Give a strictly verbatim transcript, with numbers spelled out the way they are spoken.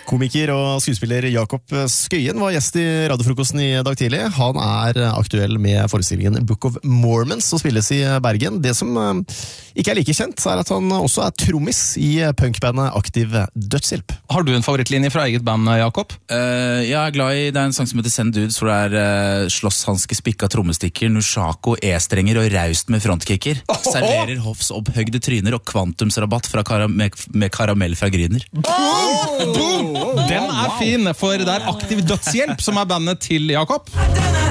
Komiker og skuespiller Jakob Skøyen var gjest i radiofrokosten i dag tidlig. Han er aktuell med forestillingen Book of Mormons som spilles i Bergen. Det som ikke er like kjent er at han også er trommis i punkbandet Aktiv Dødshjelp. Har du en favorittlinje fra eget band, Jakob? Uh, jeg er glad i, det er en sang som heter Send Dudes, hvor det er uh, slåsshanske, spikka trommestikker, Nushako, E-strenger og raust med frontkicker. Oh, oh. Serverer hoffs opphøgde tryner og kvantumsrabatt fra karam med, med karamell fra Griner. Oh! Den er fin, for det er Aktiv Dødshjelp som er bandet til Jakob.